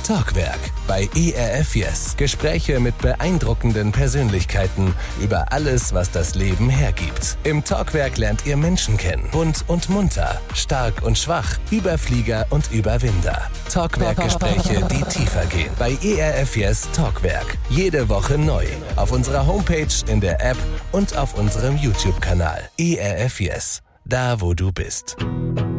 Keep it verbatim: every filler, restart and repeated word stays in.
Talkwerk bei E R F Yes. Gespräche mit beeindruckenden Persönlichkeiten über alles, was das Leben hergibt. Im Talkwerk lernt ihr Menschen kennen. Bunt und munter, stark und schwach, Überflieger und Überwinder. Talkwerk-Gespräche, die tiefer gehen. Bei E R F Yes Talkwerk. Jede Woche neu. Auf unserer Homepage, in der App und auf unserem YouTube-Kanal. E R F Yes. Da, wo du bist.